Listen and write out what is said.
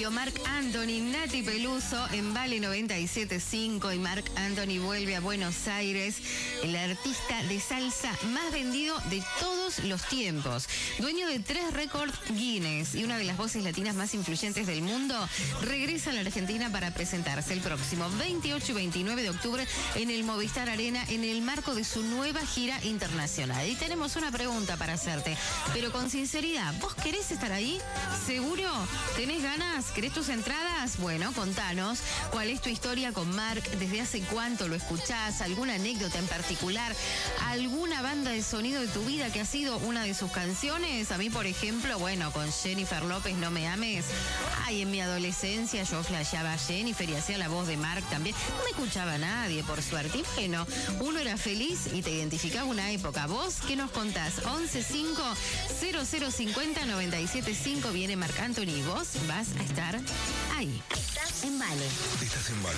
volvió Marc Anthony, Nati Peluso en Vale 97.5 y Marc Anthony vuelve a Buenos Aires, el artista de salsa más vendido de todos los tiempos. Dueño de 3 récords Guinness y una de las voces latinas más influyentes del mundo, regresa a la Argentina para presentarse el próximo 28 y 29 de octubre en el Movistar Arena en el marco de su nueva gira internacional. Y tenemos una pregunta para hacerte, pero con sinceridad, ¿vos querés estar ahí? ¿Seguro? ¿Tenés ganas? ¿Querés tus entradas? Bueno, contanos cuál es tu historia con Marc, desde hace cuánto lo escuchás, alguna anécdota en particular, alguna banda de sonido de tu vida que ha sido una de sus canciones. A mí, por ejemplo, bueno, con Jennifer López, No Me Ames. Ay, en mi adolescencia yo flasheaba a Jennifer y hacía la voz de Marc también. No me escuchaba nadie, por suerte. Y bueno, uno era feliz y te identificaba una época. ¿Vos qué nos contás? 11-5-0050-975. Viene Marc Anthony y vos vas a estar ahí. Estás en Vale. Estás en Vale.